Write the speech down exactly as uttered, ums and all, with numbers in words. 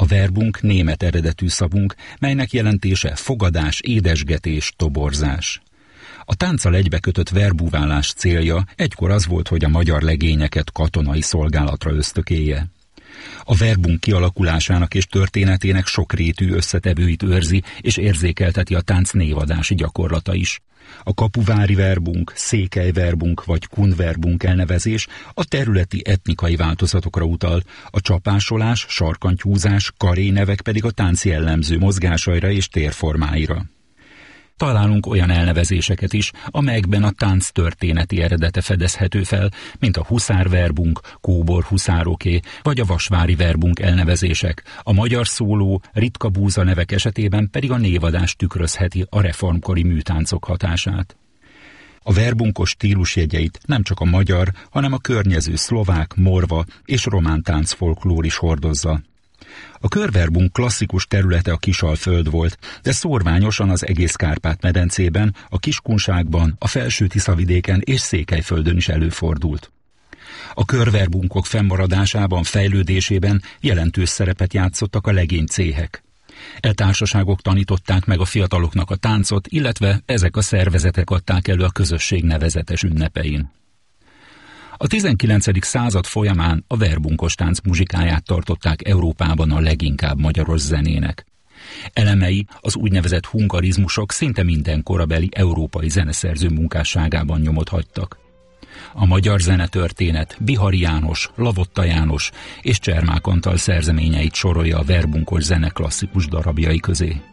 A verbunk német eredetű szavunk, melynek jelentése fogadás, édesgetés, toborzás. A tánccal egybekötött verbúválás célja egykor az volt, hogy a magyar legényeket katonai szolgálatra ösztökélje. A verbunk kialakulásának és történetének sokrétű összetevőit őrzi és érzékelteti a tánc névadási gyakorlata is. A kapuvári verbunk, székely verbunk vagy kun verbunk elnevezés a területi etnikai változatokra utal, a csapásolás, sarkantyúzás, karénevek pedig a tánc jellemző mozgásaira és térformáira. Találunk olyan elnevezéseket is, amelyekben a tánc történeti eredete fedezhető fel, mint a huszár verbunk, kóbor huszároké, vagy a vasvári verbunk elnevezések. A magyar szóló, ritka búza nevek esetében pedig a névadás tükrözheti a reformkori műtáncok hatását. A verbunkos stílusjegyeit nem csak a magyar, hanem a környező szlovák, morva és román táncfolklór is hordozza. A körverbunk klasszikus területe a Kisalföld volt, de szórványosan az egész Kárpát-medencében, a Kiskunságban, a Felső-Tiszavidéken és Székelyföldön is előfordult. A körverbunkok fennmaradásában, fejlődésében jelentős szerepet játszottak a legénycéhek. E társaságok tanították meg a fiataloknak a táncot, illetve ezek a szervezetek adták elő a közösség nevezetes ünnepein. A tizenkilencedik század folyamán a verbunkos tánc muzsikáját tartották Európában a leginkább magyaros zenének. Elemei, az úgynevezett hungarizmusok szinte minden korabeli európai zeneszerző munkásságában nyomot hagytak. A magyar zenetörténet Bihari János, Lavotta János és Csermák Antal szerzeményeit sorolja a verbunkos zene klasszikus darabjai közé.